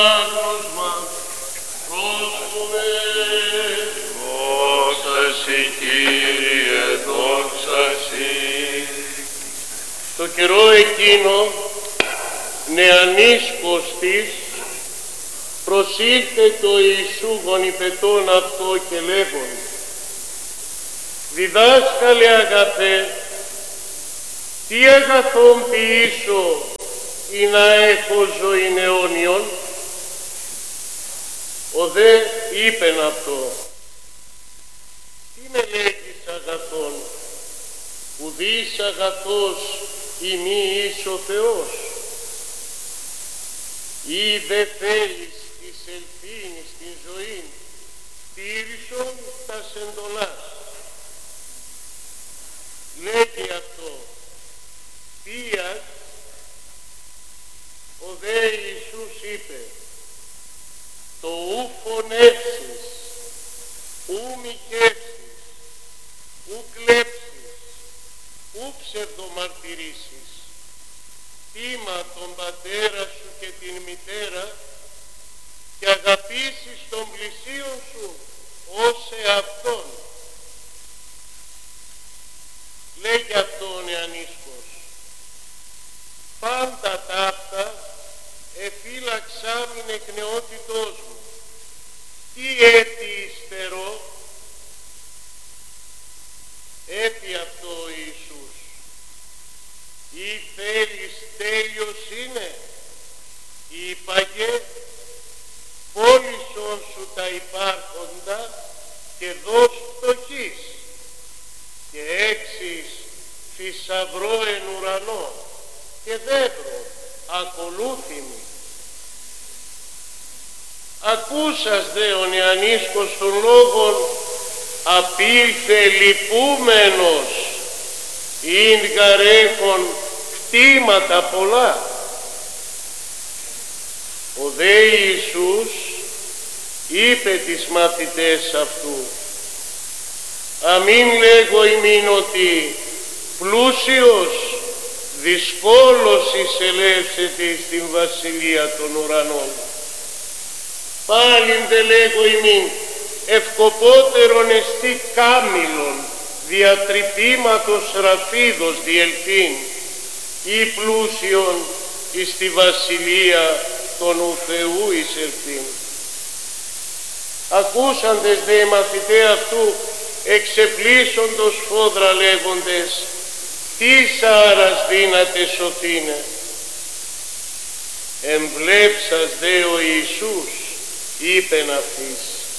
Άγνωσμα, πρόσχομαι. Δόξα Συ, Κύριε, δόξα Συ. Στο καιρό εκείνο, νεανής Κωστής προσήλθε το Ιησού γονιπετών αυτό και λέγον: «Διδάσκαλε αγαθέ, τι αγαθόν ποιήσω ή να έχω ζωήν αιώνιον?» Ο δε είπεν αυτό: «Τι με λέγεις αγαθόν, ουδείς αγαθός ή μη εις ο Θεός? Ή δε θέλεις της ελθύνης την ζωήν, τήρησον τας εντολάς». Λέγει αυτό: «Ποίας?» Ο δε Ιησούς είπε: «Το ου φωνεύσεις, ου μοιχεύσεις, ου κλέψεις, ου ψευδομαρτυρήσεις, τίμα τον πατέρα σου και την μητέρα και αγαπήσεις τον πλησίον σου ως εαυτόν». Λέγει αυτό ο νεανίσκος: «Πάντα ταύτα εφύλαξάμην εκ νεότητός μου. Τι έτη υστερώ?» Έπει αυτό ο Ιησούς: «Ή θέλεις τέλειος είναι? Είπαγε, πώλησον σου τα υπάρχοντα και δώσ' φτωχείς και έξεις θησαυρό εν ουρανό και δεύρο, ακολούθημη». Ακούσας δε ο νεανίσκος των λόγων απήλθε λυπούμενος, ειν γαρέχον κτήματα πολλά. Ο δε Ιησούς είπε τις μαθητές αυτού: «Αμήν λέγω ημίν ότι πλούσιος δυσκόλος εισελεύσεται στην βασιλεία των ουρανών. Πάλιν δε λέγω ημίν, ευκοπότερον εστί κάμιλον διατρυπήματος ραφίδος διελθύν, ή πλούσιον εις τη βασιλεία των ου Θεού εισελθύν». Ακούσαντες δε οι μαθηταί αυτού εξεπλήσοντος φόδρα λέγοντες: «Τι σάρας δύναται σωθήνε?» Εμβλέψας δε ο Ιησούς είπεν αυτοίς: